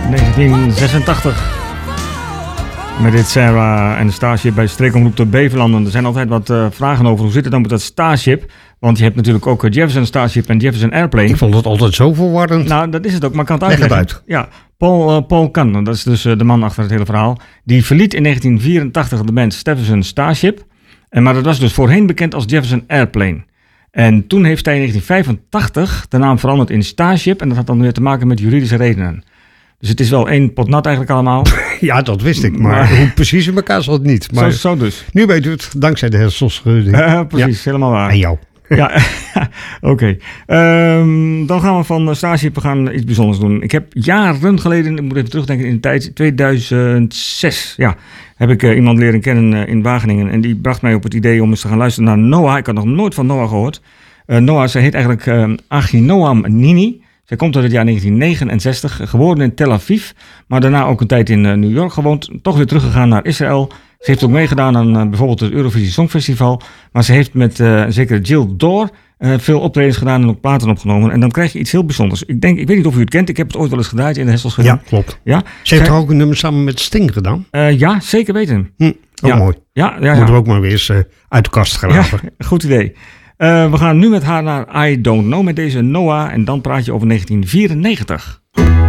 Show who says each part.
Speaker 1: 1986. Met dit Sarah en Starship bij Streekomroep de Beverlanden. Er zijn altijd wat vragen over hoe zit het dan met dat Starship. Want je hebt natuurlijk ook Jefferson Starship en Jefferson Airplane.
Speaker 2: Ik vond het altijd zo verwarrend.
Speaker 1: Nou, dat is het ook, maar ik kan het uitleggen.
Speaker 2: Leg het uit.
Speaker 1: Ja, Paul Kahn, dat is dus de man achter het hele verhaal. Die verliet in 1984 de band Jefferson Starship. Maar dat was dus voorheen bekend als Jefferson Airplane. En toen heeft hij in 1985 de naam veranderd in Starship. En dat had dan weer te maken met juridische redenen. Dus het is wel één pot nat eigenlijk allemaal.
Speaker 2: Ja, dat wist ik. Maar hoe precies in elkaar zat het niet. Maar
Speaker 1: zo dus.
Speaker 2: Nu weet u het, dankzij de hersenschudding.
Speaker 1: Precies, ja. Helemaal waar.
Speaker 2: En jou.
Speaker 1: Ja, oké. Dan gaan we van Starship iets bijzonders doen. Ik heb jaren geleden, ik moet even terugdenken in de tijd, 2006, heb ik iemand leren kennen in Wageningen. En die bracht mij op het idee om eens te gaan luisteren naar Noah. Ik had nog nooit van Noah gehoord. Noah, zij heet eigenlijk Achinoam Nini. Zij komt uit het jaar 1969, geboren in Tel Aviv, maar daarna ook een tijd in New York gewoond. Toch weer teruggegaan naar Israël. Ze heeft ook meegedaan aan bijvoorbeeld het Eurovisie Songfestival. Maar ze heeft met zeker Jill Dore veel optredens gedaan en ook platen opgenomen. En dan krijg je iets heel bijzonders. Ik weet niet of u het kent. Ik heb het ooit wel eens gedraaid in de Hersenschudding.
Speaker 2: Ja, klopt.
Speaker 1: Ja?
Speaker 2: Ze heeft er ook een nummer samen met Sting gedaan.
Speaker 1: Ja, zeker weten.
Speaker 2: Mooi.
Speaker 1: Ja.
Speaker 2: Moeten we ook maar weer eens uit de kast graven.
Speaker 1: Ja, goed idee. We gaan nu met haar naar I Don't Know met deze Noah. En dan praat je over 1994.